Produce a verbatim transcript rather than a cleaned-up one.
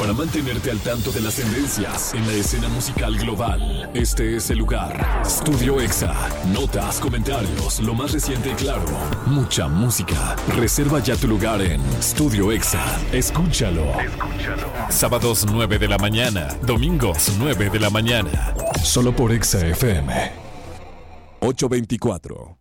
Para mantenerte al tanto de las tendencias en la escena musical global, este es el lugar. Estudio Exa. Notas, comentarios, lo más reciente y claro. Mucha música. Reserva ya tu lugar en Estudio Exa. Escúchalo. Escúchalo. Sábados nueve de la mañana. Domingos nueve de la mañana. Solo por Exa F M. ocho veinticuatro.